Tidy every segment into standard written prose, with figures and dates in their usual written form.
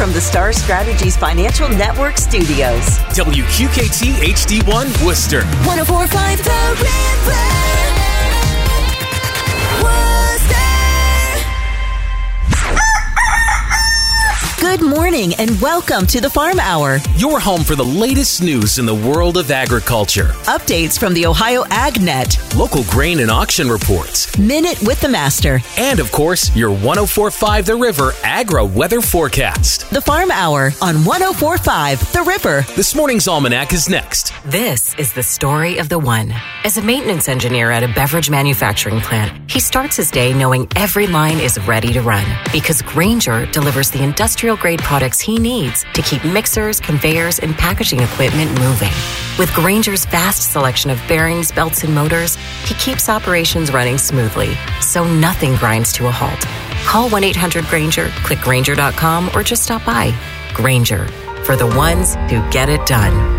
from the Star Strategies Financial Network studios. WQKT HD1 Worcester. 104.5 The River. Good morning and welcome to the Farm Hour. Your home for the latest news in the world of agriculture. Updates from the Ohio AgNet. Local grain and auction reports. Minute with the Master. And of course, your 104.5 The River Agri Weather Forecast. The Farm Hour on 104.5 The River. This morning's almanac is next. This is the story of the one. As a maintenance engineer at a beverage manufacturing plant, he starts his day knowing every line is ready to run because Grainger delivers the industrial-grade products he needs to keep mixers, conveyors, and packaging equipment moving. With Grainger's vast selection of bearings, belts, and motors, he keeps operations running smoothly, so nothing grinds to a halt. Call 1-800-GRAINGER, click Grainger.com, or just stop by. Grainger, for the ones who get it done.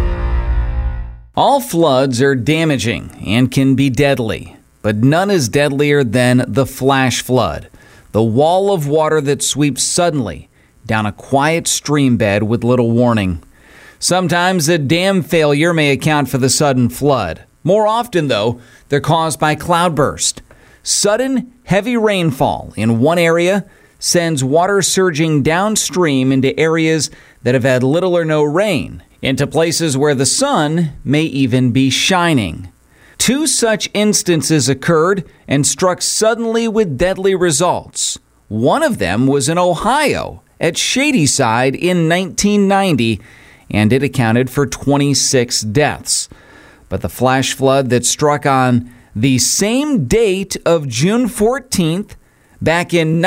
All floods are damaging and can be deadly, but none is deadlier than the flash flood, the wall of water that sweeps suddenly down a quiet stream bed with little warning. Sometimes a dam failure may account for the sudden flood. More often, though, they're caused by cloudburst. Sudden, heavy rainfall in one area sends water surging downstream into areas that have had little or no rain, into places where the sun may even be shining. 2 such instances occurred and struck suddenly with deadly results. One of them was in Ohio at Shadyside in 1990, and it accounted for 26 deaths. But the flash flood that struck on the same date of June 14th, back in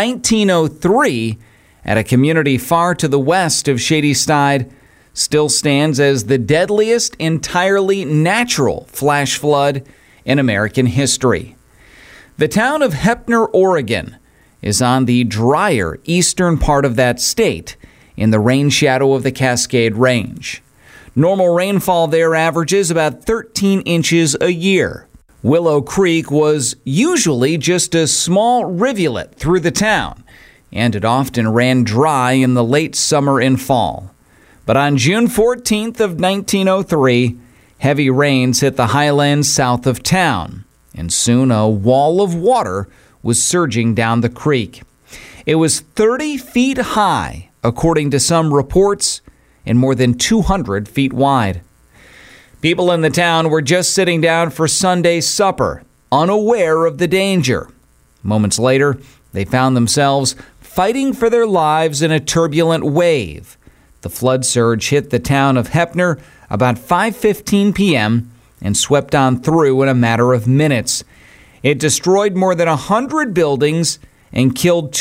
1903, at a community far to the west of Shadyside, still stands as the deadliest entirely natural flash flood in American history. The town of Heppner, Oregon, is on the drier eastern part of that state in the rain shadow of the Cascade Range. Normal rainfall there averages about 13 inches a year. Willow Creek was usually just a small rivulet through the town, and it often ran dry in the late summer and fall. But on June 14th of 1903, heavy rains hit the highlands south of town, and soon a wall of water was surging down the creek. It was 30 feet high, according to some reports, and more than 200 feet wide. People in the town were just sitting down for Sunday supper, unaware of the danger. Moments later, they found themselves fighting for their lives in a turbulent wave. The flood surge hit the town of Heppner about 5:15 p.m. and swept on through in a matter of minutes. It destroyed more than 100 buildings and killed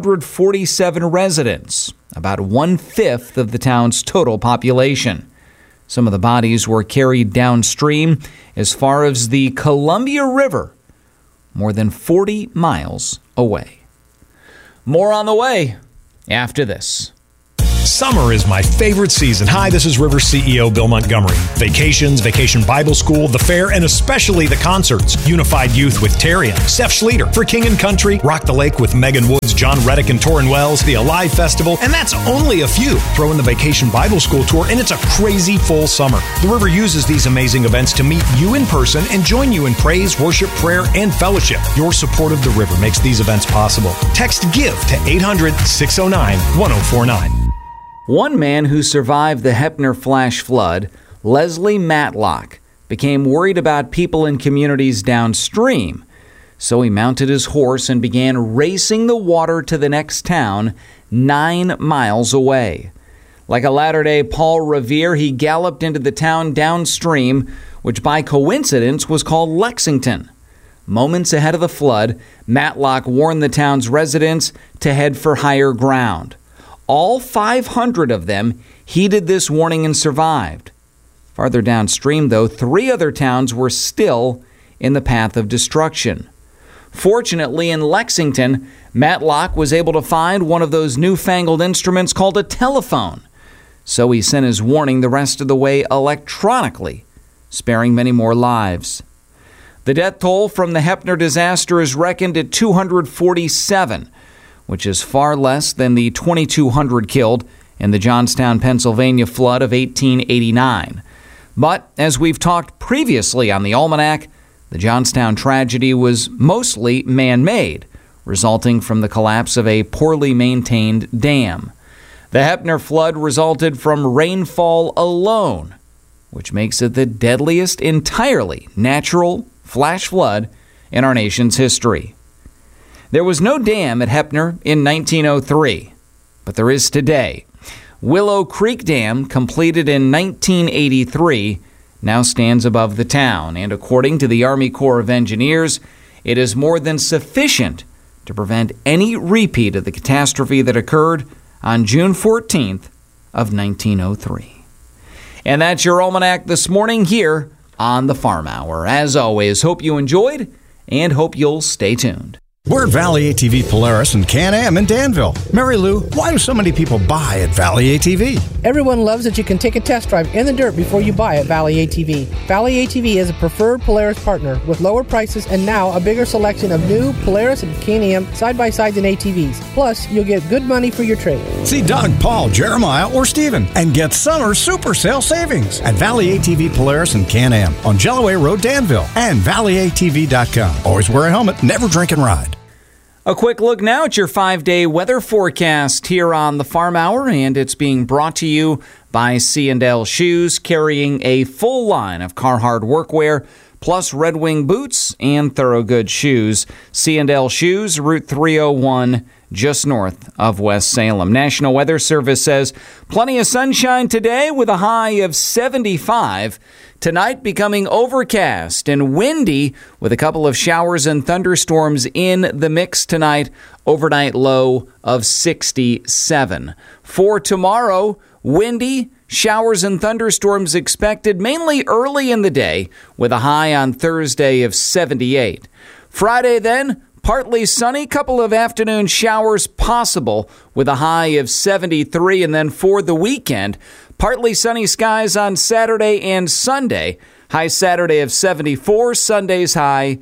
247 residents, about 1/5 of the town's total population. Some of the bodies were carried downstream as far as the Columbia River, more than 40 miles away. More on the way after this. Summer is my favorite season. Hi, this is River CEO Bill Montgomery. Vacations, Vacation Bible School, the fair, and especially the concerts. Unified Youth with Terry and Steph Schlueter. For King and Country, Rock the Lake with Megan Woods, John Reddick, and Torrin Wells. The Alive Festival, and that's only a few. Throw in the Vacation Bible School Tour, and it's a crazy full summer. The River uses these amazing events to meet you in person and join you in praise, worship, prayer, and fellowship. Your support of the River makes these events possible. Text GIVE to 800-609-1049. One man who survived the Heppner flash flood, Leslie Matlock, became worried about people in communities downstream. So he mounted his horse and began racing the water to the next town 9 miles away. Like a latter-day Paul Revere, he galloped into the town downstream, which by coincidence was called Lexington. Moments ahead of the flood, Matlock warned the town's residents to head for higher ground. All 500 of them heeded this warning and survived. Farther downstream, though, 3 other towns were still in the path of destruction. Fortunately, in Lexington, Matlock was able to find one of those newfangled instruments called a telephone. So he sent his warning the rest of the way electronically, sparing many more lives. The death toll from the Heppner disaster is reckoned at 247, which is far less than the 2,200 killed in the Johnstown, Pennsylvania flood of 1889. But as we've talked previously on the Almanac, the Johnstown tragedy was mostly man-made, resulting from the collapse of a poorly maintained dam. The Heppner flood resulted from rainfall alone, which makes it the deadliest entirely natural flash flood in our nation's history. There was no dam at Heppner in 1903, but there is today. Willow Creek Dam, completed in 1983, now stands above the town, and according to the Army Corps of Engineers, it is more than sufficient to prevent any repeat of the catastrophe that occurred on June 14th of 1903. And that's your Almanac this morning here on the Farm Hour. As always, hope you enjoyed and hope you'll stay tuned. We're at Valley ATV Polaris and Can-Am in Danville. Mary Lou, why do so many people buy at Valley ATV? Everyone loves that you can take a test drive in the dirt before you buy at Valley ATV. Valley ATV is a preferred Polaris partner with lower prices and now a bigger selection of new Polaris and Can-Am side-by-sides and ATVs. Plus, you'll get good money for your trade. See Doug, Paul, Jeremiah, or Steven and get summer super sale savings at Valley ATV Polaris and Can-Am on Jellaway Road, Danville, and valleyatv.com. Always wear a helmet, never drink and ride. A quick look now at your 5-day weather forecast here on the Farm Hour, and it's being brought to you by C&L Shoes, carrying a full line of Carhartt workwear, plus Red Wing boots and Thorogood shoes. C&L Shoes, Route 301, just north of West Salem. National Weather Service says plenty of sunshine today with a high of 75. Tonight becoming overcast and windy with a couple of showers and thunderstorms in the mix tonight. Overnight low of 67. For tomorrow, windy, showers and thunderstorms expected mainly early in the day with a high on Thursday of 78. Friday then, partly sunny, couple of afternoon showers possible with a high of 73. And then for the weekend, partly sunny skies on Saturday and Sunday. High Saturday of 74, Sunday's high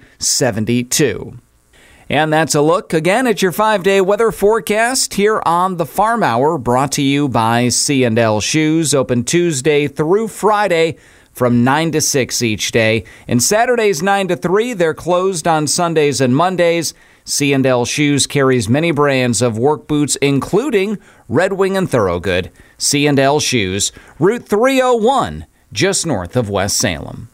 72. And that's a look again at your 5-day weather forecast here on the Farm Hour, brought to you by C&L Shoes, open Tuesday through Friday from 9 to 6 each day. And Saturdays 9 to 3, they're closed on Sundays and Mondays. C&L Shoes carries many brands of work boots, including Red Wing and Thorogood. C&L Shoes, Route 301, just north of West Salem.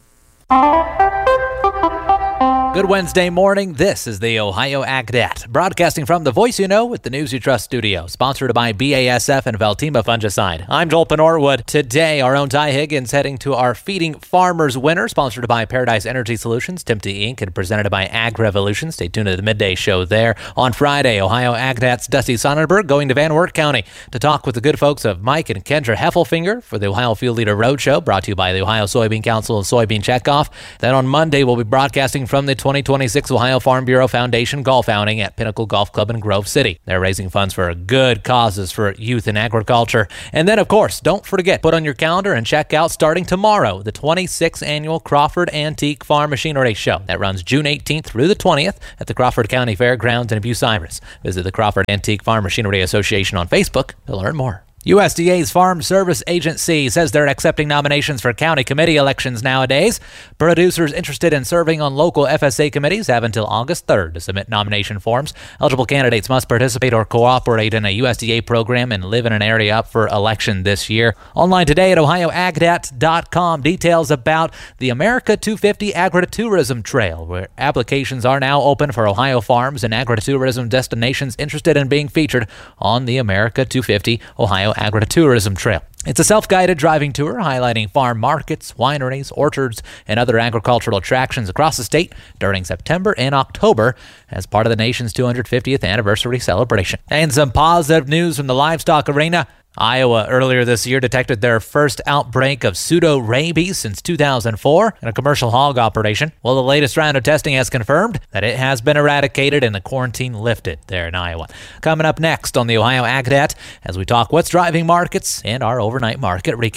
Good Wednesday morning. This is the Ohio AgNet, broadcasting from the Voice You Know with the News You Trust studio, sponsored by BASF and Veltima Fungicide. I'm Joel Penorwood. Today, our own Ty Higgins heading to our Feeding Farmers Winter, sponsored by Paradise Energy Solutions, Timty Inc., and presented by Ag Revolution. Stay tuned to the midday show there. On Friday, Ohio AgNet's Dusty Sonnenberg going to Van Wert County to talk with the good folks of Mike and Kendra Heffelfinger for the Ohio Field Leader Roadshow, brought to you by the Ohio Soybean Council and Soybean Checkoff. Then on Monday, we'll be broadcasting from the 2026 Ohio Farm Bureau Foundation Golf Outing at Pinnacle Golf Club in Grove City. They're raising funds for good causes for youth in agriculture. And then, of course, don't forget, put on your calendar and check out starting tomorrow, the 26th Annual Crawford Antique Farm Machinery Show. That runs June 18th through the 20th at the Crawford County Fairgrounds in Bucyrus. Visit the Crawford Antique Farm Machinery Association on Facebook to learn more. USDA's Farm Service Agency says they're accepting nominations for county committee elections nowadays. Producers interested in serving on local FSA committees have until August 3rd to submit nomination forms. Eligible candidates must participate or cooperate in a USDA program and live in an area up for election this year. Online today at ohioagnet.com, details about the America 250 Agritourism Trail, where applications are now open for Ohio farms and agritourism destinations interested in being featured on the America 250 Ohio Agritourism Trail. It's a self-guided driving tour highlighting farm markets, wineries, orchards, and other agricultural attractions across the state during September and October as part of the nation's 250th anniversary celebration. And some positive news from the livestock arena. Iowa earlier this year detected their first outbreak of pseudo-rabies since 2004 in a commercial hog operation. Well, the latest round of testing has confirmed that it has been eradicated and the quarantine lifted there in Iowa. Coming up next on the Ohio AgNet, as we talk what's driving markets and our overnight market recap.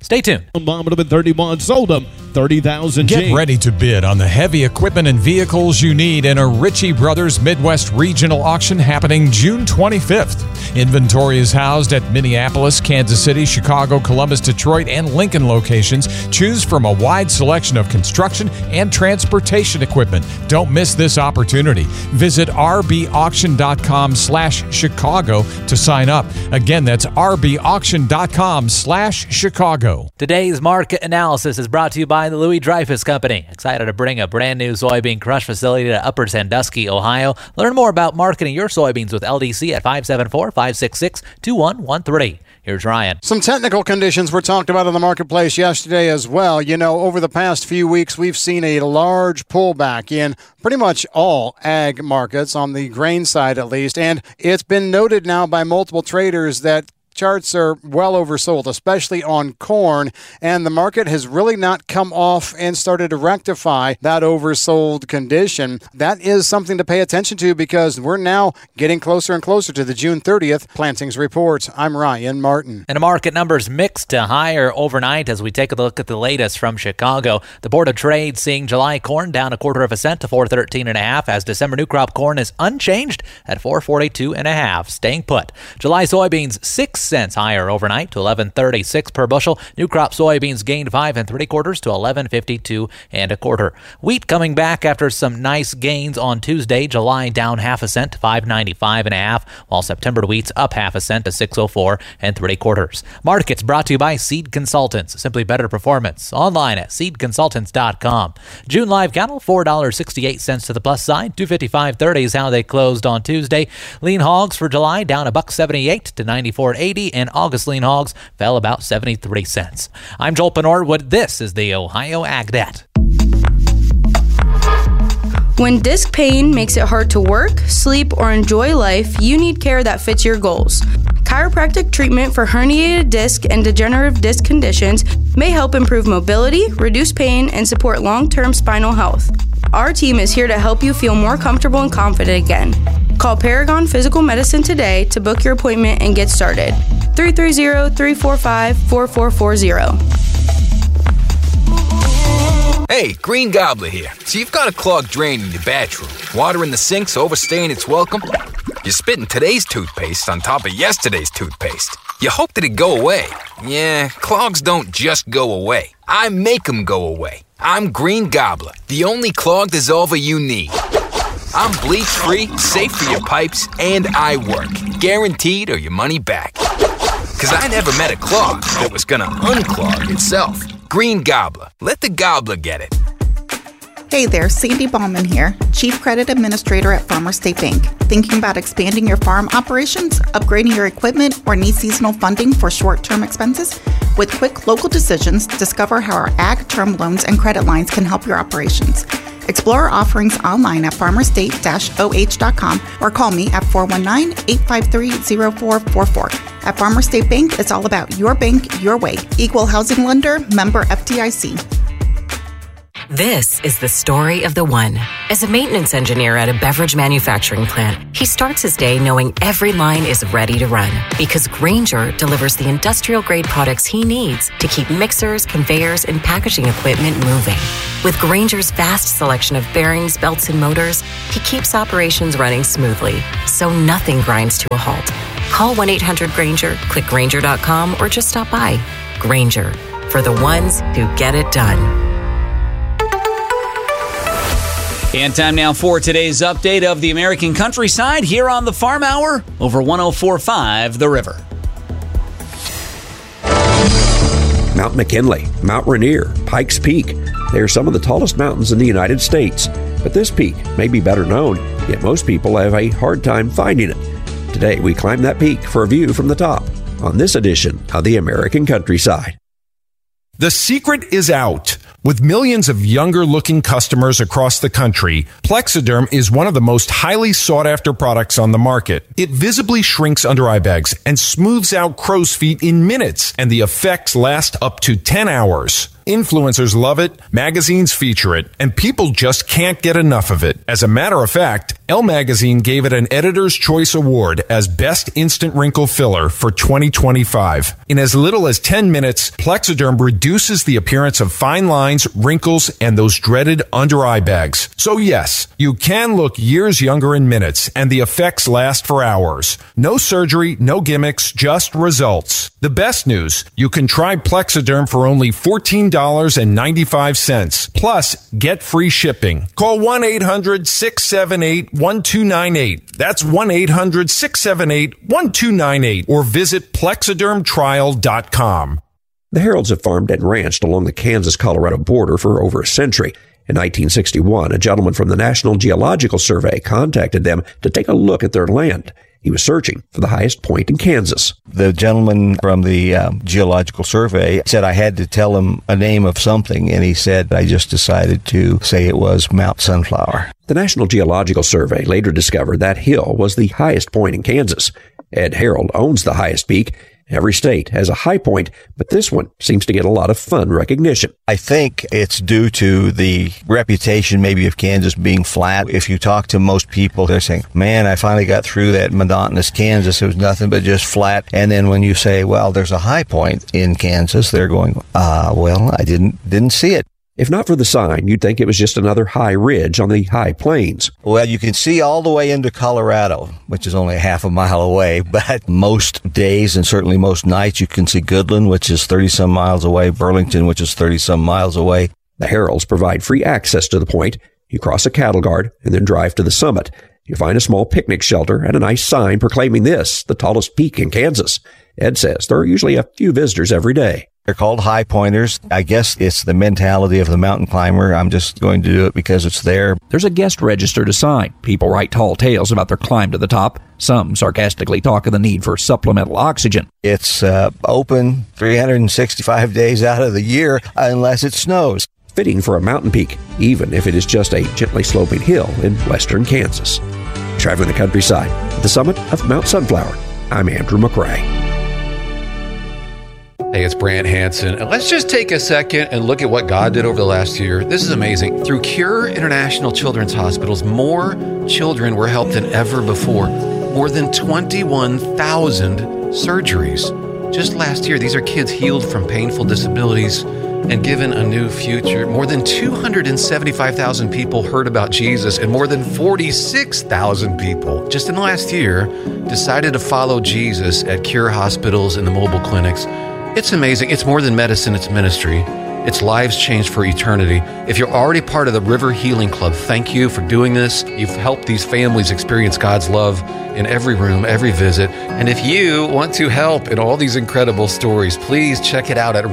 Stay tuned. Would have been 31, sold them 30,000. Get ready to bid on the heavy equipment and vehicles you need in a Ritchie Brothers Midwest Regional Auction happening June 25th. Inventory is housed at Minneapolis, Kansas City, Chicago, Columbus, Detroit, and Lincoln locations. Choose from a wide selection of construction and transportation equipment. Don't miss this opportunity. Visit rbauction.com/Chicago to sign up. Again, that's rbauction.com/Chicago. Today's market analysis is brought to you by the Louis Dreyfus Company. Excited to bring a brand new soybean crush facility to Upper Sandusky, Ohio. Learn more about marketing your soybeans with LDC at 574-566-2113. Here's Ryan. Some technical conditions were talked about in the marketplace yesterday as well. You know, over the past few weeks, we've seen a large pullback in pretty much all ag markets, on the grain side at least. And it's been noted now by multiple traders that charts are well oversold, especially on corn, and the market has really not come off and started to rectify that oversold condition. That is something to pay attention to because we're now getting closer and closer to the June 30th plantings report. I'm Ryan Martin. And the market numbers mixed to higher overnight as we take a look at the latest from Chicago. The Board of Trade seeing July corn down 1/4 cent to 4.13.5 as December new crop corn is unchanged at 4.42.5, staying put. July soybeans 6 cents higher overnight to 11.36 per bushel. New crop soybeans gained 5 3/4 to 11.52 1/4. Wheat coming back after some nice gains on Tuesday. July down 1/2 cent to 5.95.5, while September wheat's up 1/2 cent to 6.04 3/4. Markets brought to you by Seed Consultants. Simply better performance. Online at seedconsultants.com. June live cattle $4.68 to the plus side. 255.30 is how they closed on Tuesday. Lean hogs for July down $1.78 to 94.80. And August lean hogs fell about 73 cents. I'm Joel Penorwood. This is the Ohio AgNet. When disc pain makes it hard to work, sleep, or enjoy life, you need care that fits your goals. Chiropractic treatment for herniated disc and degenerative disc conditions may help improve mobility, reduce pain, and support long-term spinal health. Our team is here to help you feel more comfortable and confident again. Call Paragon Physical Medicine today to book your appointment and get started. 330-345-4440. Hey, Green Gobbler here. So you've got a clogged drain in your bathroom. Water in the sink's overstaying its welcome. You're spitting today's toothpaste on top of yesterday's toothpaste. You hope that it go away. Yeah, clogs don't just go away. I make them go away. I'm Green Gobbler, the only clog dissolver you need. I'm bleach-free, safe for your pipes, and I work. Guaranteed or your money back. Because I never met a clog that was gonna unclog itself. Green Gobbler. Let the gobbler get it. Hey there, Sandy Ballman here, Chief Credit Administrator at Farmers State Bank. Thinking about expanding your farm operations, upgrading your equipment, or need seasonal funding for short-term expenses? With quick local decisions, discover how our ag term loans and credit lines can help your operations. Explore our offerings online at farmerstate-oh.com or call me at 419-853-0444. At Farmers State Bank, it's all about your bank, your way. Equal housing lender, member FDIC. This is the story of the one. As a maintenance engineer at a beverage manufacturing plant, he starts his day knowing every line is ready to run because Grainger delivers the industrial-grade products he needs to keep mixers, conveyors, and packaging equipment moving. With Grainger's vast selection of bearings, belts, and motors, he keeps operations running smoothly, so nothing grinds to a halt. Call 1-800-GRAINGER, click Grainger.com, or just stop by. Grainger, for the ones who get it done. And time now for today's update of the American countryside here on the Farm Hour over 104.5 The River. Mount McKinley, Mount Rainier, Pikes Peak. They are some of the tallest mountains in the United States. But this peak may be better known, yet most people have a hard time finding it. Today we climb that peak for a view from the top on this edition of the American Countryside. The secret is out. With millions of younger-looking customers across the country, Plexiderm is one of the most highly sought-after products on the market. It visibly shrinks under eye bags and smooths out crow's feet in minutes, and the effects last up to 10 hours. Influencers love it, magazines feature it, and people just can't get enough of it. As a matter of fact, Elle Magazine gave it an Editor's Choice Award as Best Instant Wrinkle Filler for 2025. In as little as 10 minutes, Plexiderm reduces the appearance of fine lines, wrinkles, and those dreaded under-eye bags. So yes, you can look years younger in minutes, and the effects last for hours. No surgery, no gimmicks, just results. The best news, you can try Plexiderm for only $14.95. Plus, get free shipping. Call 1-800-678-1298. That's 1-800-678-1298. Or visit plexidermtrial.com. The Herolds have farmed and ranched along the Kansas-Colorado border for over a century. In 1961, a gentleman from the National Geological Survey contacted them to take a look at their land. He was searching for the highest point in Kansas. The gentleman from the Geological Survey said I had to tell him a name of something, and he said I just decided to say it was Mount Sunflower. The National Geological Survey later discovered that hill was the highest point in Kansas. Ed Herold owns the highest peak. Every state has a high point, but this one seems to get a lot of fun recognition. I think it's due to the reputation maybe of Kansas being flat. If you talk to most people, they're saying, man, I finally got through that monotonous Kansas. It was nothing but just flat. And then when you say, well, there's a high point in Kansas, they're going, well, I didn't see it. If not for the sign, you'd think it was just another high ridge on the high plains. Well, you can see all the way into Colorado, which is only a half a mile away, but most days and certainly most nights you can see Goodland, which is 30-some miles away, Burlington, which is 30-some miles away. The Herolds provide free access to the point. You cross a cattle guard and then drive to the summit. You find a small picnic shelter and a nice sign proclaiming this, the tallest peak in Kansas. Ed says there are usually a few visitors every day. They're called high pointers. I guess it's the mentality of the mountain climber. I'm just going to do it because it's there. There's a guest register to sign. People write tall tales about their climb to the top. Some sarcastically talk of the need for supplemental oxygen. It's open 365 days out of the year unless it snows. Fitting for a mountain peak, even if it is just a gently sloping hill in western Kansas. Traveling the countryside at the summit of Mount Sunflower, I'm Andrew McRae. Hey, it's Brant Hansen, and let's just take a second and look at what God did over the last year. This is amazing. Through Cure International Children's Hospitals, more children were helped than ever before. More than 21,000 surgeries. Just last year, these are kids healed from painful disabilities and given a new future. More than 275,000 people heard about Jesus, and more than 46,000 people just in the last year decided to follow Jesus at Cure hospitals and the mobile clinics. It's amazing. It's more than medicine, it's ministry. It's lives changed for eternity. If you're already part of the River Healing Club, thank you for doing this. You've helped these families experience God's love in every room, every visit. And if you want to help in all these incredible stories, please check it out at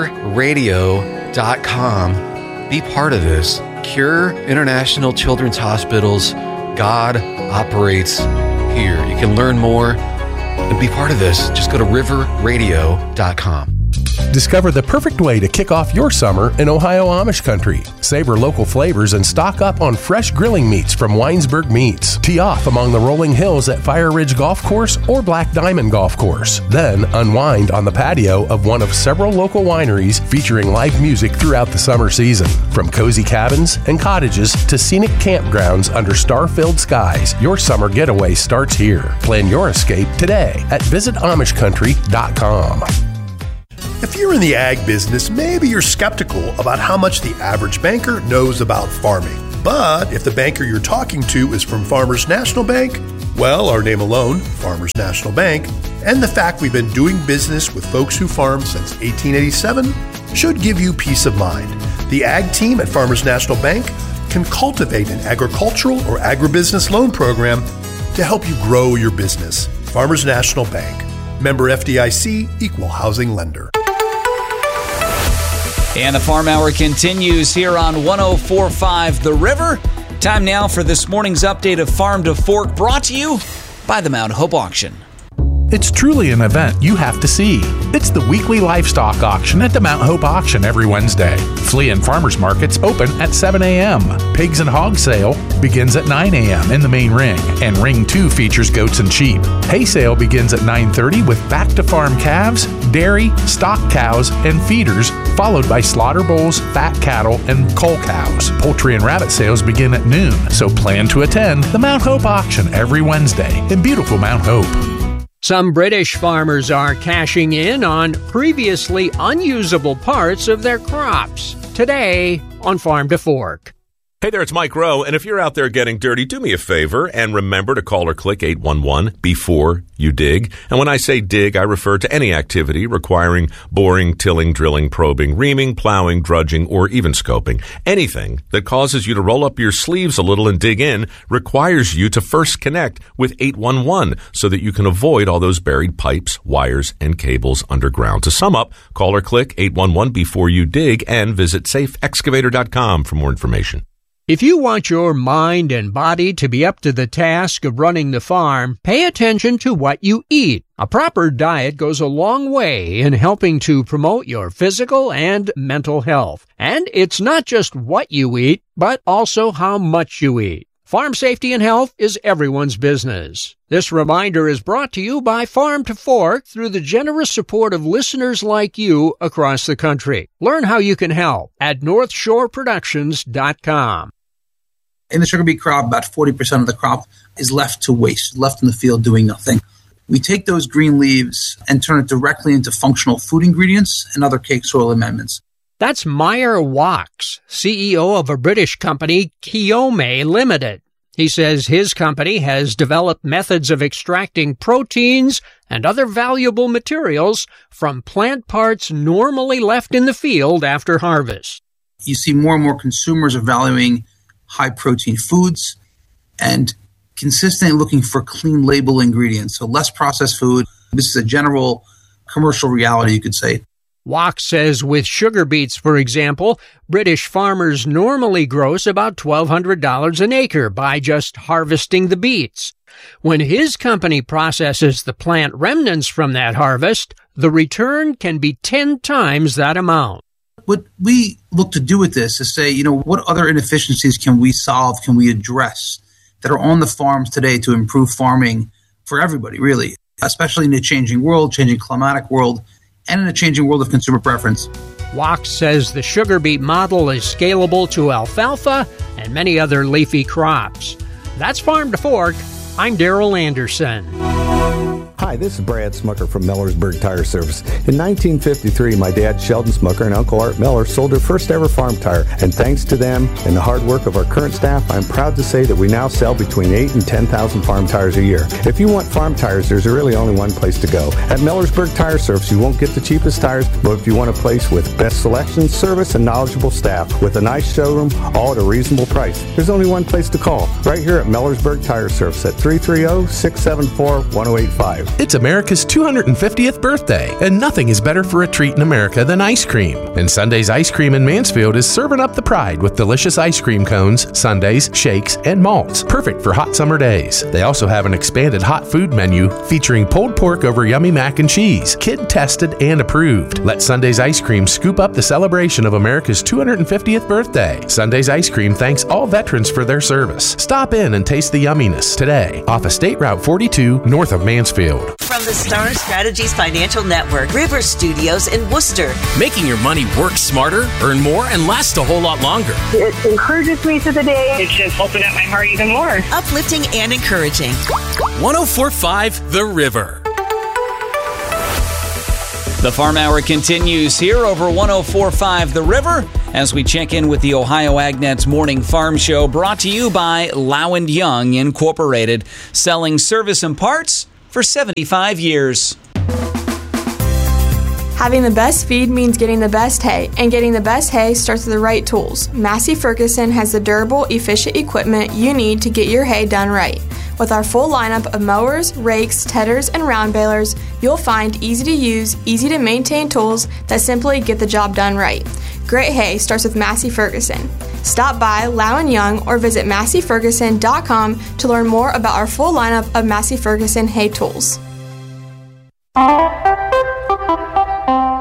riverradio.com. Be part of this. Cure International Children's Hospitals. God operates here. You can learn more and be part of this. Just go to riverradio.com. Discover the perfect way to kick off your summer in Ohio Amish country. Savor local flavors and stock up on fresh grilling meats from Weinsberg Meats. Tee off among the rolling hills at Fire Ridge Golf Course or Black Diamond Golf Course. Then unwind on the patio of one of several local wineries featuring live music throughout the summer season. From cozy cabins and cottages to scenic campgrounds under star-filled skies, your summer getaway starts here. Plan your escape today at visitamishcountry.com. If you're in the ag business, maybe you're skeptical about how much the average banker knows about farming. But if the banker you're talking to is from Farmers National Bank, well, our name alone, Farmers National Bank, and the fact we've been doing business with folks who farm since 1887 should give you peace of mind. The ag team at Farmers National Bank can cultivate an agricultural or agribusiness loan program to help you grow your business. Farmers National Bank. Member FDIC, Equal Housing Lender. And the Farm Hour continues here on 104.5 The River. Time now for this morning's update of Farm to Fork, brought to you by the Mount Hope Auction. It's truly an event you have to see. It's the weekly livestock auction at the Mount Hope Auction every Wednesday. Flea and Farmers Markets open at 7 a.m. Pigs and Hog Sale begins at 9 a.m. in the main ring, and Ring 2 features goats and sheep. Hay sale begins at 9:30 with back-to-farm calves, dairy, stock cows, and feeders, followed by slaughter bulls, fat cattle, and cull cows. Poultry and rabbit sales begin at noon, so plan to attend the Mount Hope Auction every Wednesday in beautiful Mount Hope. Some British farmers are cashing in on previously unusable parts of their crops. Today on Farm to Fork. Hey there, it's Mike Rowe, and if you're out there getting dirty, do me a favor and remember to call or click 811 before you dig. And when I say dig, I refer to any activity requiring boring, tilling, drilling, probing, reaming, plowing, drudging, or even scoping. Anything that causes you to roll up your sleeves a little and dig in requires you to first connect with 811 so that you can avoid all those buried pipes, wires, and cables underground. To sum up, call or click 811 before you dig and visit safeexcavator.com for more information. If you want your mind and body to be up to the task of running the farm, pay attention to what you eat. A proper diet goes a long way in helping to promote your physical and mental health. And it's not just what you eat, but also how much you eat. Farm safety and health is everyone's business. This reminder is brought to you by Farm to Fork through the generous support of listeners like you across the country. Learn how you can help at NorthshoreProductions.com. In the sugar beet crop, about 40% of the crop is left to waste, left in the field doing nothing. We take those green leaves and turn it directly into functional food ingredients and other cake soil amendments. That's Meyer Wachs, CEO of a British company, Kiome Limited. He says his company has developed methods of extracting proteins and other valuable materials from plant parts normally left in the field after harvest. You see more and more consumers are valuing high-protein foods and consistently looking for clean label ingredients, so less processed food. This is a general commercial reality, you could say. Wachs says with sugar beets, for example, British farmers normally gross about $1,200 an acre by just harvesting the beets. When his company processes the plant remnants from that harvest, the return can be 10 times that amount. What we look to do with this is say, what other inefficiencies can we solve, can we address that are on the farms today to improve farming for everybody, really, especially in a changing world, changing climatic world, and in a changing world of consumer preference. Wachs says the sugar beet model is scalable to alfalfa and many other leafy crops. That's Farm to Fork. I'm Darrell Anderson. Hi, this is Brad Smucker from Millersburg Tire Service. In 1953, my dad, Sheldon Smucker, and Uncle Art Miller sold their first ever farm tire. And thanks to them and the hard work of our current staff, I'm proud to say that we now sell between 8,000 and 10,000 farm tires a year. If you want farm tires, there's really only one place to go. At Millersburg Tire Service, you won't get the cheapest tires, but if you want a place with best selection, service, and knowledgeable staff with a nice showroom, all at a reasonable price, there's only one place to call. Right here at Millersburg Tire Service at 330-674-1085. It's America's 250th birthday, and nothing is better for a treat in America than ice cream. And Sunday's Ice Cream in Mansfield is serving up the pride with delicious ice cream cones, sundaes, shakes, and malts, perfect for hot summer days. They also have an expanded hot food menu featuring pulled pork over yummy mac and cheese, kid-tested and approved. Let Sunday's Ice Cream scoop up the celebration of America's 250th birthday. Sunday's Ice Cream thanks all veterans for their service. Stop in and taste the yumminess today off of State Route 42 north of Mansfield. From the Star Strategies Financial Network, River Studios in Worcester. Making your money work smarter, earn more, and last a whole lot longer. It encourages me to the day. It just opened up my heart even more. Uplifting and encouraging. 104.5 The River. The Farm Hour continues here over 104.5 The River as we check in with the Ohio AgNet's Morning Farm Show, brought to you by Low & Young Incorporated, selling service and parts for 75 years. Having the best feed means getting the best hay, and getting the best hay starts with the right tools. Massey Ferguson has the durable, efficient equipment you need to get your hay done right. With our full lineup of mowers, rakes, tedders, and round balers, you'll find easy-to-use, easy-to-maintain tools that simply get the job done right. Great hay starts with Massey Ferguson. Stop by Low & Young or visit MasseyFerguson.com to learn more about our full lineup of Massey Ferguson hay tools.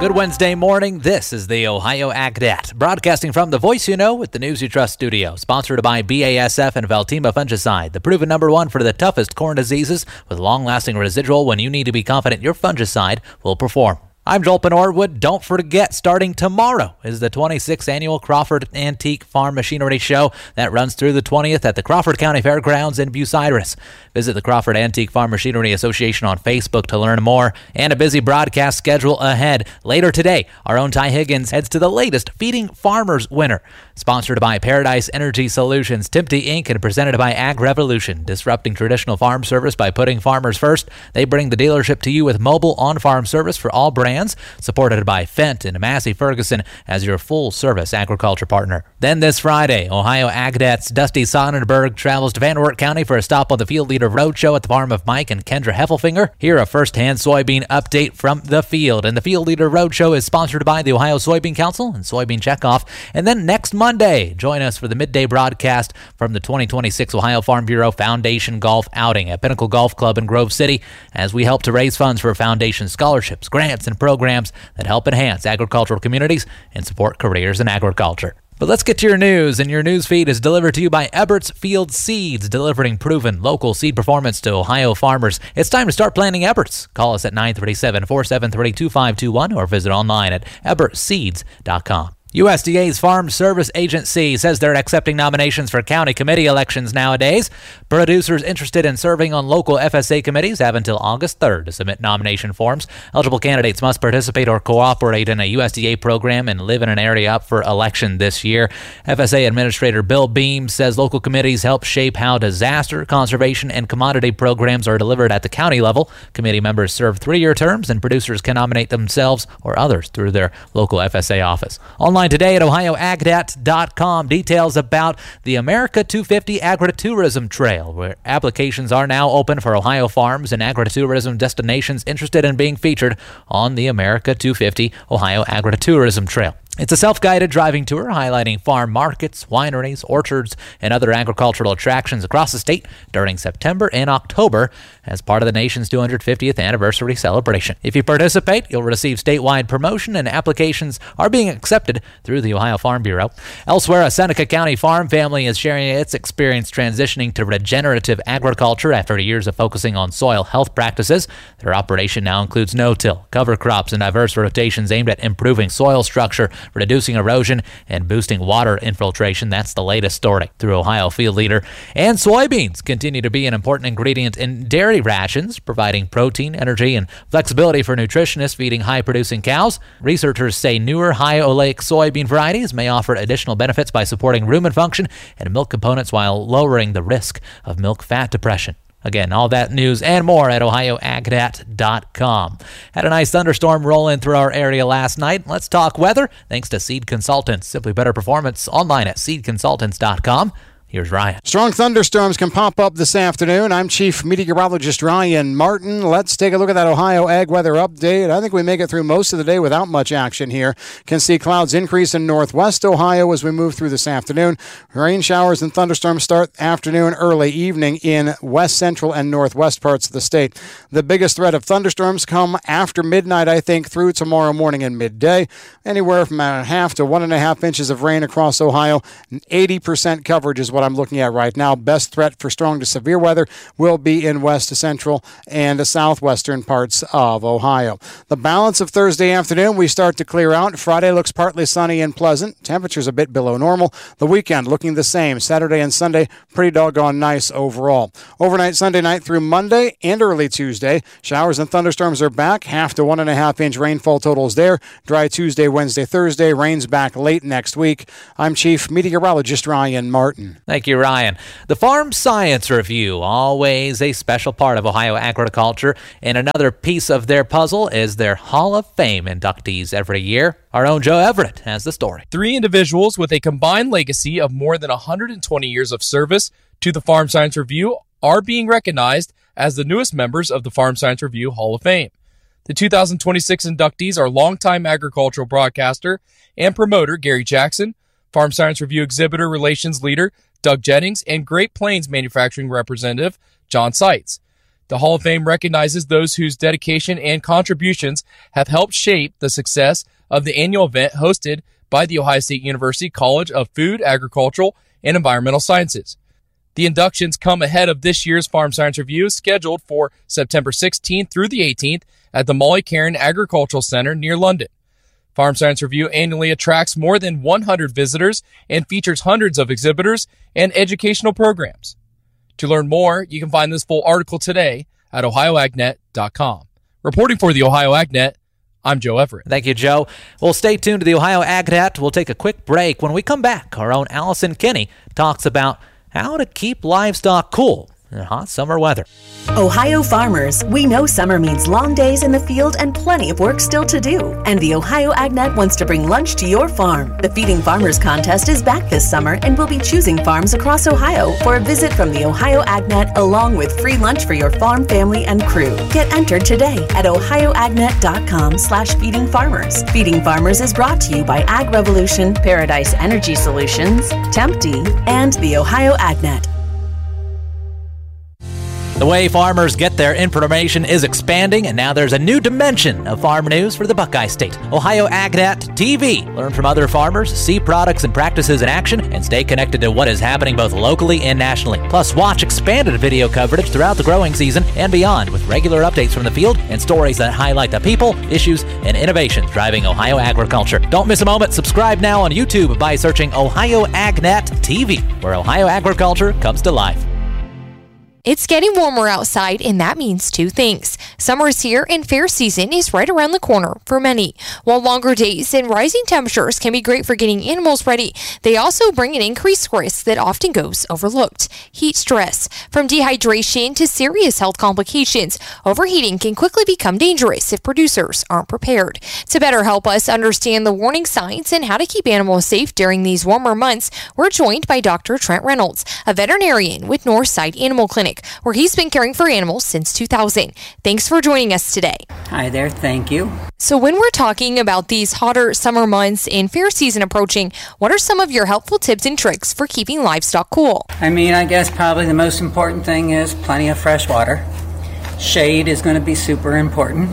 Good Wednesday morning. This is the Ohio AgNet, broadcasting from the Voice You Know with the News You Trust studio, sponsored by BASF and Valtima Fungicide, the proven #1 for the toughest corn diseases with long-lasting residual when you need to be confident your fungicide will perform. I'm Joel Norwood. Don't forget, starting tomorrow is the 26th Annual Crawford Antique Farm Machinery Show that runs through the 20th at the Crawford County Fairgrounds in Bucyrus. Visit the Crawford Antique Farm Machinery Association on Facebook to learn more, and a busy broadcast schedule ahead. Later today, our own Ty Higgins heads to the latest Feeding Farmers winner. Sponsored by Paradise Energy Solutions, Timpty Inc., and presented by Ag Revolution, disrupting traditional farm service by putting farmers first. They bring the dealership to you with mobile on-farm service for all brands, supported by Fendt and Massey Ferguson as your full-service agriculture partner. Then this Friday, Ohio AgNet's Dusty Sonnenberg travels to Van Wert County for a stop on the Field Leader Roadshow at the farm of Mike and Kendra Heffelfinger. Hear a first-hand soybean update from the field. And the Field Leader Roadshow is sponsored by the Ohio Soybean Council and Soybean Checkoff. And then next Monday, join us for the midday broadcast from the 2026 Ohio Farm Bureau Foundation Golf Outing at Pinnacle Golf Club in Grove City as we help to raise funds for foundation scholarships, grants, and programs that help enhance agricultural communities and support careers in agriculture. But let's get to your news, and your news feed is delivered to you by Ebert's Field Seeds, delivering proven local seed performance to Ohio farmers. It's time to start planting Ebert's. Call us at 937-473-2521 or visit online at ebertseeds.com. USDA's Farm Service Agency says they're accepting nominations for county committee elections nowadays. Producers interested in serving on local FSA committees have until August 3rd to submit nomination forms. Eligible candidates must participate or cooperate in a USDA program and live in an area up for election this year. FSA Administrator Bill Beam says local committees help shape how disaster, conservation, and commodity programs are delivered at the county level. Committee members serve 3-year terms, and producers can nominate themselves or others through their local FSA office. Online today at ohioagnet.com, details about the America 250 Agritourism Trail, where applications are now open for Ohio farms and agritourism destinations interested in being featured on the America 250 Ohio Agritourism Trail. It's a self-guided driving tour highlighting farm markets, wineries, orchards, and other agricultural attractions across the state during September and October as part of the nation's 250th anniversary celebration. If you participate, you'll receive statewide promotion, and applications are being accepted through the Ohio Farm Bureau. Elsewhere, a Seneca County farm family is sharing its experience transitioning to regenerative agriculture after years of focusing on soil health practices. Their operation now includes no-till, cover crops, and diverse rotations aimed at improving soil structure, reducing erosion, and boosting water infiltration. That's the latest story through Ohio Field Leader. And soybeans continue to be an important ingredient in dairy rations, providing protein, energy, and flexibility for nutritionists feeding high-producing cows. Researchers say newer high oleic soybean varieties may offer additional benefits by supporting rumen function and milk components while lowering the risk of milk fat depression. Again, all that news and more at ohioagnet.com. Had a nice thunderstorm roll in through our area last night. Let's talk weather thanks to Seed Consultants. Simply better performance online at seedconsultants.com. Here's Ryan. Strong thunderstorms can pop up this afternoon. I'm Chief Meteorologist Ryan Martin. Let's take a look at that Ohio Ag Weather update. I think we make it through most of the day without much action here. Can see clouds increase in northwest Ohio as we move through this afternoon. Rain showers and thunderstorms start afternoon, early evening in west central and northwest parts of the state. The biggest threat of thunderstorms come after midnight, I think, through tomorrow morning and midday. Anywhere from 1.5 to 1.5 inches of rain across Ohio. 80% coverage is what I'm looking at right now. Best threat for strong to severe weather will be in west to central and the southwestern parts of Ohio. The balance of Thursday afternoon, we start to clear out. Friday looks partly sunny and pleasant. Temperatures a bit below normal. The weekend looking the same. Saturday and Sunday, pretty doggone nice overall. Overnight Sunday night through Monday and early Tuesday, showers and thunderstorms are back. 1/2 to 1.5 inch rainfall totals there. Dry Tuesday, Wednesday, Thursday. Rains back late next week. I'm Chief Meteorologist Ryan Martin. Thank you, Ryan. The Farm Science Review, always a special part of Ohio agriculture, and another piece of their puzzle is their Hall of Fame inductees every year. Our own Joe Everett has the story. 3 individuals with a combined legacy of more than 120 years of service to the Farm Science Review are being recognized as the newest members of the Farm Science Review Hall of Fame. The 2026 inductees are longtime agricultural broadcaster and promoter Gary Jackson, Farm Science Review exhibitor relations leader Doug Jennings, and Great Plains manufacturing representative John Seitz. The Hall of Fame recognizes those whose dedication and contributions have helped shape the success of the annual event hosted by the Ohio State University College of Food, Agricultural, and Environmental Sciences. The inductions come ahead of this year's Farm Science Review, scheduled for September 16th through the 18th at the Molly Cairn Agricultural Center near London. Farm Science Review annually attracts more than 100 visitors and features hundreds of exhibitors and educational programs. To learn more, you can find this full article today at ohioagnet.com. Reporting for the Ohio AgNet, I'm Joe Everett. Thank you, Joe. Well, stay tuned to the Ohio AgNet. We'll take a quick break. When we come back, our own Allison Kinney talks about how to keep livestock cool in hot summer weather. Ohio farmers, we know summer means long days in the field and plenty of work still to do. And the Ohio AgNet wants to bring lunch to your farm. The Feeding Farmers contest is back this summer, and we'll be choosing farms across Ohio for a visit from the Ohio AgNet, along with free lunch for your farm, family, and crew. Get entered today at ohioagnet.com/feedingfarmers. Feeding Farmers is brought to you by Ag Revolution, Paradise Energy Solutions, Tempty, and the Ohio AgNet. The way farmers get their information is expanding, and now there's a new dimension of farm news for the Buckeye State. Ohio AgNet TV. Learn from other farmers, see products and practices in action, and stay connected to what is happening both locally and nationally. Plus, watch expanded video coverage throughout the growing season and beyond, with regular updates from the field and stories that highlight the people, issues, and innovations driving Ohio agriculture. Don't miss a moment. Subscribe now on YouTube by searching Ohio AgNet TV, where Ohio agriculture comes to life. It's getting warmer outside, and that means two things. Summer is here, and fair season is right around the corner for many. While longer days and rising temperatures can be great for getting animals ready, they also bring an increased risk that often goes overlooked: heat stress. From dehydration to serious health complications, overheating can quickly become dangerous if producers aren't prepared. To better help us understand the warning signs and how to keep animals safe during these warmer months, we're joined by Dr. Trent Reynolds, a veterinarian with Northside Animal Clinic, where he's been caring for animals since 2000. Thanks for joining us today. Hi there, thank you. So when we're talking about these hotter summer months and fair season approaching, what are some of your helpful tips and tricks for keeping livestock cool? I guess probably the most important thing is plenty of fresh water. Shade is going to be super important.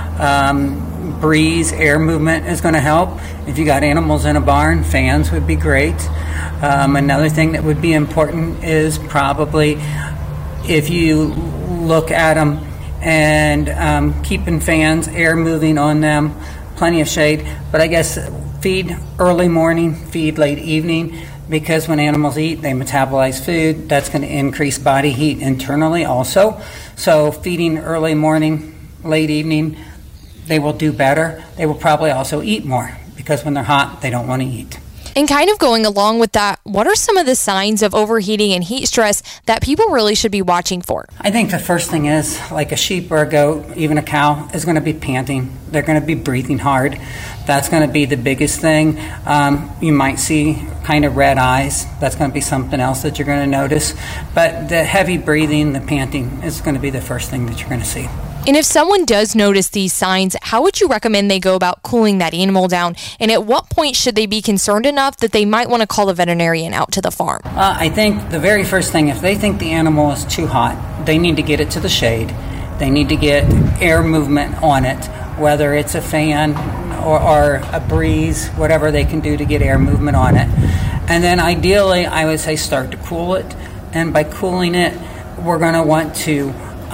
Breeze, air movement is going to help. If you got animals in a barn, fans would be great. Another thing that would be important is probably, if you look at them and keeping fans, air moving on them, plenty of shade. But I guess feed early morning, feed late evening, because when animals eat, they metabolize food. That's going to increase body heat internally also. So feeding early morning, late evening, they will do better. They will probably also eat more, because when they're hot, they don't want to eat. And kind of going along with that, what are some of the signs of overheating and heat stress that people really should be watching for? I think the first thing is, like a sheep or a goat, even a cow, is going to be panting. They're going to be breathing hard. That's going to be the biggest thing. You might see kind of red eyes. That's going to be something else that you're going to notice. But the heavy breathing, the panting, is going to be the first thing that you're going to see. And if someone does notice these signs, how would you recommend they go about cooling that animal down? And at what point should they be concerned enough that they might want to call the veterinarian out to the farm? I think the very first thing, if they think the animal is too hot, they need to get it to the shade. They need to get air movement on it, whether it's a fan or a breeze, whatever they can do to get air movement on it. And then ideally, I would say start to cool it. And by cooling it, we're going to want to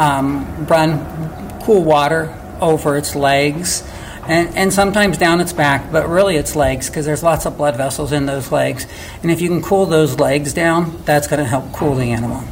run cool water over its legs and sometimes down its back, but really its legs, because there's lots of blood vessels in those legs. And if you can cool those legs down, that's going to help cool the animal.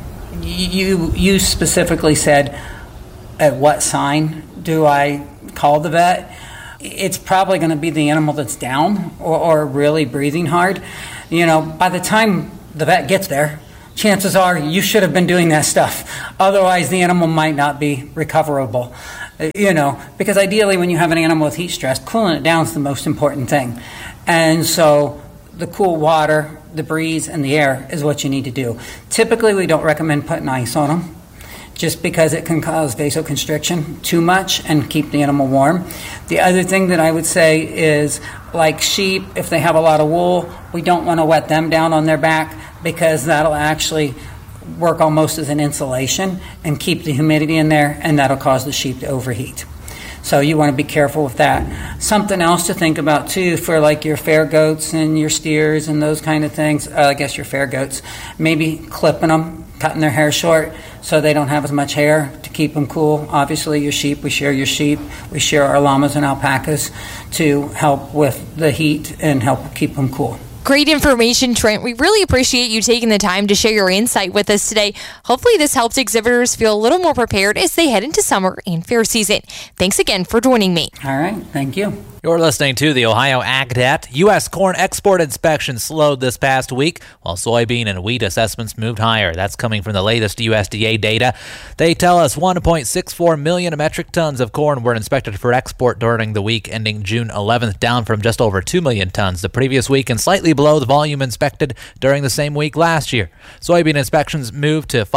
You specifically said, at what sign do I call the vet? It's probably going to be the animal that's down or really breathing hard. By the time the vet gets there, chances are you should have been doing that stuff. Otherwise, the animal might not be recoverable. Because ideally when you have an animal with heat stress, cooling it down is the most important thing. And so the cool water, the breeze, and the air is what you need to do. Typically, we don't recommend putting ice on them, just because it can cause vasoconstriction too much and keep the animal warm. The other thing that I would say is, like sheep, if they have a lot of wool, we don't want to wet them down on their back, because that'll actually work almost as an insulation and keep the humidity in there, and that'll cause the sheep to overheat. So you want to be careful with that. Something else to think about too for like your fair goats and your steers and those kind of things, I guess your fair goats, maybe clipping them, cutting their hair short so they don't have as much hair to keep them cool. Obviously your sheep, we share your sheep, we share our llamas and alpacas to help with the heat and help keep them cool. Great information, Trent. We really appreciate you taking the time to share your insight with us today. Hopefully this helps exhibitors feel a little more prepared as they head into summer and fair season. Thanks again for joining me. All right. Thank you. You're listening to the Ohio AgNet. U.S. corn export inspections slowed this past week, while soybean and wheat assessments moved higher. That's coming from the latest USDA data. They tell us 1.64 million metric tons of corn were inspected for export during the week ending June 11th, down from just over 2 million tons the previous week and slightly below the volume inspected during the same week last year. Soybean inspections moved to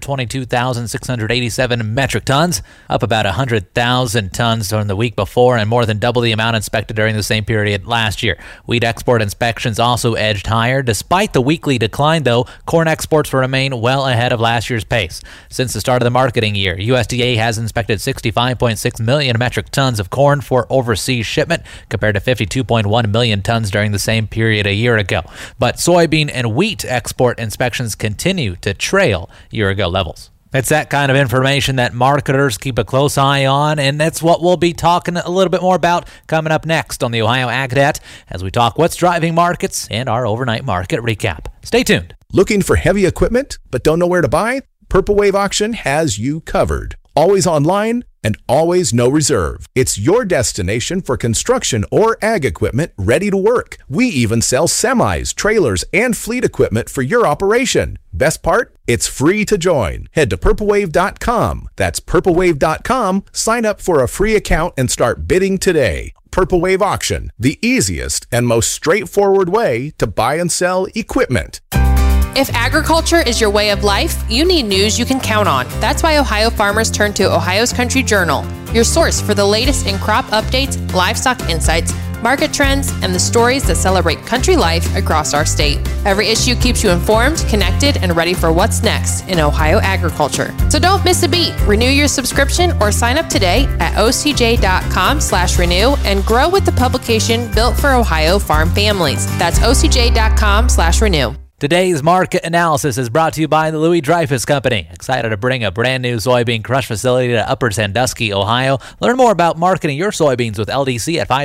522,687 metric tons, up about 100,000 tons during the week before and more than double the amount inspected during the same period last year. Wheat export inspections also edged higher. Despite the weekly decline, though, corn exports remain well ahead of last year's pace. Since the start of the marketing year, USDA has inspected 65.6 million metric tons of corn for overseas shipment, compared to 52.1 million tons during the same period a year ago. But soybean and wheat export inspections continue to trail year-ago levels. It's that kind of information that marketers keep a close eye on, and that's what we'll be talking a little bit more about coming up next on the Ohio AgNet as we talk what's driving markets and our overnight market recap. Stay tuned. Looking for heavy equipment but don't know where to buy? Purple Wave Auction has you covered. Always online and always no reserve. It's your destination for construction or ag equipment ready to work. We even sell semis, trailers, and fleet equipment for your operation. Best part? It's free to join. Head to purplewave.com. That's purplewave.com. Sign up for a free account and start bidding today. Purple Wave Auction, the easiest and most straightforward way to buy and sell equipment. If agriculture is your way of life, you need news you can count on. That's why Ohio farmers turn to Ohio's Country Journal, your source for the latest in crop updates, livestock insights, market trends, and the stories that celebrate country life across our state. Every issue keeps you informed, connected, and ready for what's next in Ohio agriculture. So don't miss a beat. Renew your subscription or sign up today at ocj.com/renew and grow with the publication built for Ohio farm families. That's ocj.com/renew. Today's market analysis is brought to you by the Louis Dreyfus Company. Excited to bring a brand new soybean crush facility to Upper Sandusky, Ohio. Learn more about marketing your soybeans with LDC at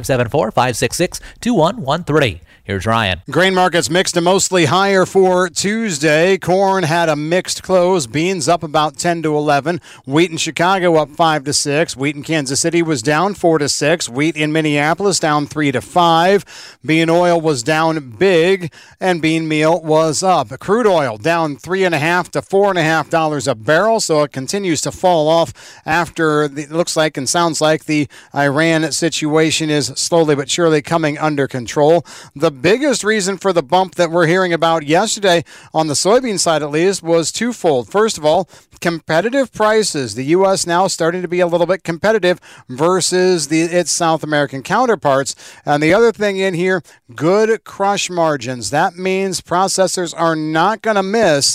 574-566-2113. Here's Ryan. Grain markets mixed to mostly higher for Tuesday. Corn had a mixed close. Beans up about 10 to 11. Wheat in Chicago up 5 to 6. Wheat in Kansas City was down 4 to 6. Wheat in Minneapolis down 3 to 5. Bean oil was down big, and bean meal was up. Crude oil down $3.50 to $4.50 a barrel, so it continues to fall off after it looks like and sounds like the Iran situation is slowly but surely coming under control. The biggest reason for the bump that we're hearing about yesterday, on the soybean side at least, was twofold. First of all, competitive prices. The U.S. now starting to be a little bit competitive versus its South American counterparts. And the other thing in here, good crush margins. That means processors are not going to miss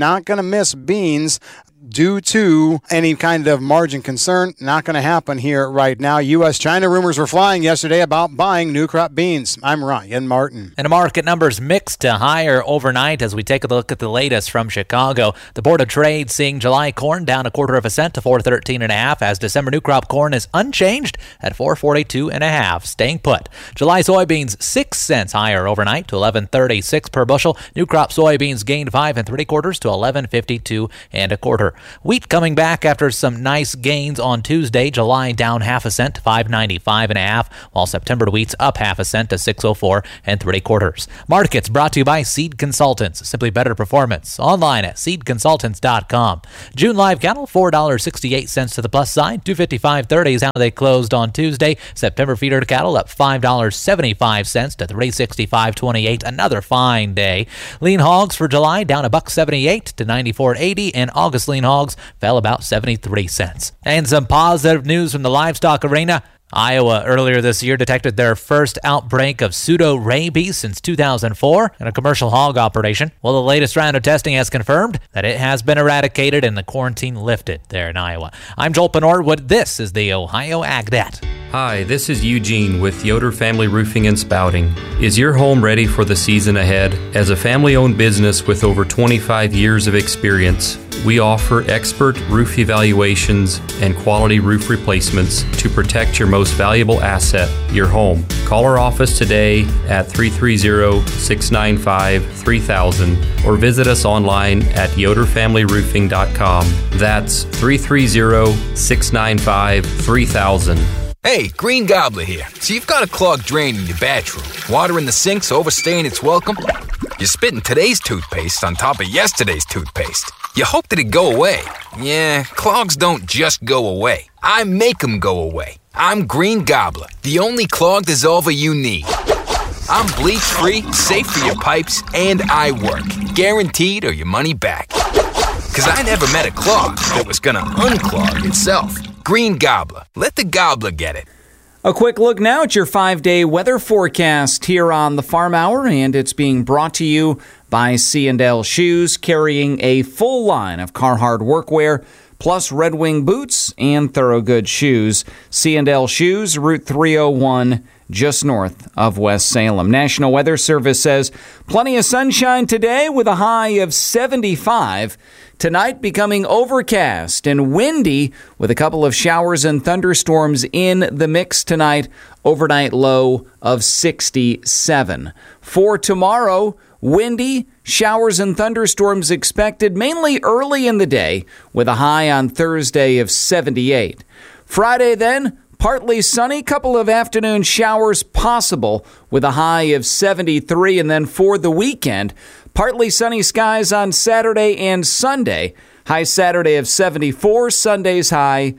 beans due to any kind of margin concern. Not going to happen here right now. U.S.-China rumors were flying yesterday about buying new crop beans. I'm Ryan Martin. And the market numbers mixed to higher overnight as we take a look at the latest from Chicago. The Board of Trade seeing July corn down 1/4 cent to $4.13.5 as December new crop corn is unchanged at $4.42.5, staying put. July soybeans 6 cents higher overnight to $11.36 per bushel. New crop soybeans gained 5 3/4 to $11.52 1/4. Wheat coming back after some nice gains on Tuesday. July down 0.5 cent to $5.95.5, while September wheat's up 0.5 cent to $6.04 3/4. Markets brought to you by Seed Consultants. Simply better performance. Online at seedconsultants.com. June live cattle $4.68 to the plus side. 255.30 is how they closed on Tuesday. September feeder cattle up $5.75 to $365.28. Another fine day. Lean hogs for July down $1.78 to $94.80, and August lean hogs fell about 73 cents. And some positive news from the livestock arena. Iowa earlier this year detected their first outbreak of pseudo-rabies since 2004 in a commercial hog operation. Well, the latest round of testing has confirmed that it has been eradicated and the quarantine lifted there in Iowa. I'm Joel Penorwood. This is the Ohio AgNet. Hi, this is Eugene with Yoder Family Roofing and Spouting. Is your home ready for the season ahead? As a family-owned business with over 25 years of experience, we offer expert roof evaluations and quality roof replacements to protect your most valuable asset, your home. Call our office today at 330-695-3000 or visit us online at yoderfamilyroofing.com. That's 330-695-3000. Hey, Green Gobbler here. So you've got a clogged drain in your bathroom. Water in the sink's overstaying its welcome. You're spitting today's toothpaste on top of yesterday's toothpaste. You hope that it'd go away. Yeah, clogs don't just go away. I make them go away. I'm Green Gobbler, the only clog dissolver you need. I'm bleach-free, safe for your pipes, and I work. Guaranteed or your money back. Because I never met a clog that was gonna unclog itself. Green Gobbler. Let the gobbler get it. A quick look now at your 5-day weather forecast here on the Farm Hour, and it's being brought to you by C&L Shoes, carrying a full line of Carhartt workwear, plus Red Wing boots and Thorogood shoes. C&L Shoes, Route 301, just north of West Salem. National Weather Service says plenty of sunshine today with a high of 75. Tonight becoming overcast and windy with a couple of showers and thunderstorms in the mix tonight. Overnight low of 67. For tomorrow, windy, showers and thunderstorms expected mainly early in the day with a high on Thursday of 78. Friday then, partly sunny, couple of afternoon showers possible with a high of 73. And then for the weekend, partly sunny skies on Saturday and Sunday. High Saturday of 74, Sunday's high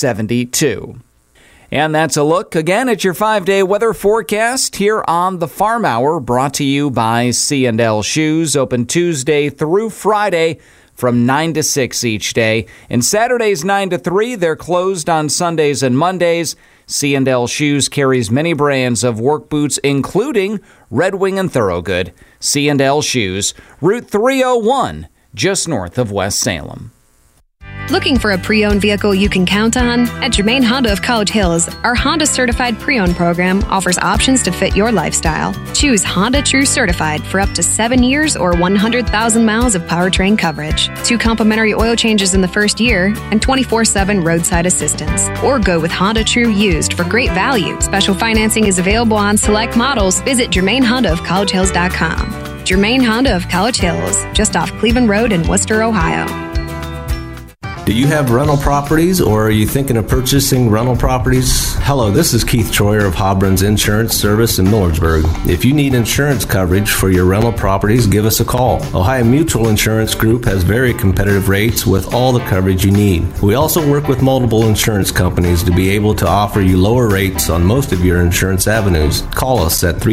72. And that's a look again at your 5-day weather forecast here on the Farm Hour, brought to you by C&L Shoes, open Tuesday through Friday from 9 to 6 each day. And Saturdays 9 to 3, they're closed on Sundays and Mondays. C&L Shoes carries many brands of work boots, including Red Wing and Thorogood. C&L Shoes, Route 301, just north of West Salem. Looking for a pre-owned vehicle you can count on? At Germain Honda of College Hills, our Honda Certified Pre-Owned program offers options to fit your lifestyle. Choose Honda True Certified for up to 7 years or 100,000 miles of powertrain coverage, 2 complimentary oil changes in the first year, and 24/7 roadside assistance. Or go with Honda True Used for great value. Special financing is available on select models. Visit GermainHondaofCollegeHills.com. Germain Honda of College Hills, just off Cleveland Road in Worcester, Ohio. Do you have rental properties, or are you thinking of purchasing rental properties? Hello, this is Keith Troyer of Hobron's Insurance Service in Millersburg. If you need insurance coverage for your rental properties, give us a call. Ohio Mutual Insurance Group has very competitive rates with all the coverage you need. We also work with multiple insurance companies to be able to offer you lower rates on most of your insurance avenues. Call us at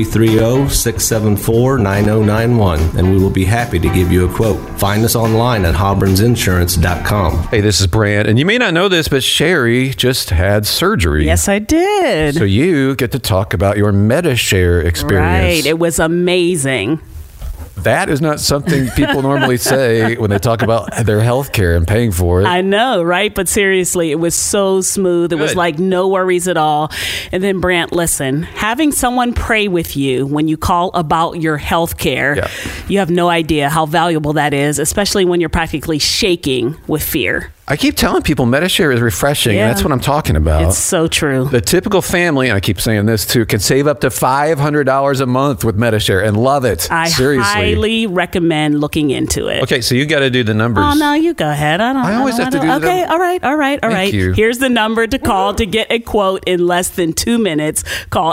330-674-9091 and we will be happy to give you a quote. Find us online at hobronsinsurance.com. Hey, this is Brant, and you may not know this, but Sherry just had surgery. Yes, I did. So you get to talk about your MediShare experience. Right. It was amazing. That is not something people normally say when they talk about their health care and paying for it. I know, right? But seriously, it was so smooth. It was like no worries at all. And then, Brant, listen, having someone pray with you when you call about your health care, you have no idea how valuable that is, especially when you're practically shaking with fear. I keep telling people MediShare is refreshing, and that's what I'm talking about. It's so true. The typical family, and I keep saying this too, can save up to $500 a month with MediShare and love it. I highly recommend looking into it. Okay, so you got to do the numbers. Oh, no, you go ahead. I always have to do the numbers. Okay, all right. Thank you. Here's the number to call to get a quote in less than 2 minutes. Call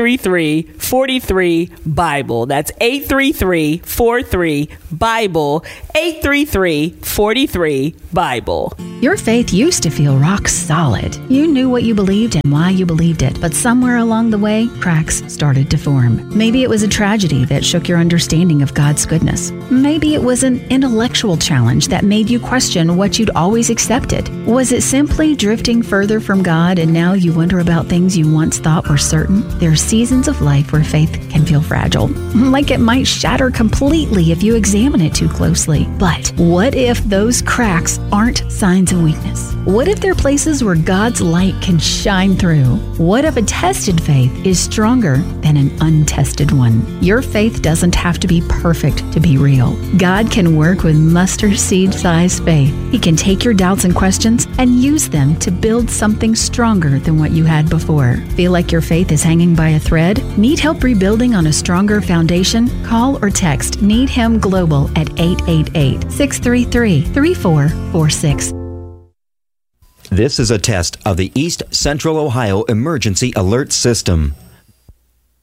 833-43-BIBLE. That's 833-43-BIBLE. 833-43-BIBLE. Your faith used to feel rock solid. You knew what you believed and why you believed it, but somewhere along the way, cracks started to form. Maybe it was a tragedy that shook your understanding of God's goodness. Maybe it was an intellectual challenge that made you question what you'd always accepted. Was it simply drifting further from God and now you wonder about things you once thought were certain? There are seasons of life where faith can feel fragile, like it might shatter completely if you examine it too closely. But what if those cracks aren't signs of weakness? What if they're places where God's light can shine through? What if a tested faith is stronger than an untested one? Your faith doesn't have to be perfect to be real. God can work with mustard seed sized faith. He can take your doubts and questions and use them to build something stronger than what you had before. Feel like your faith is hanging by a thread? Need help rebuilding on a stronger foundation? Call or text Need Him Global at 888-633-3446. This is a test of the East Central Ohio Emergency Alert System.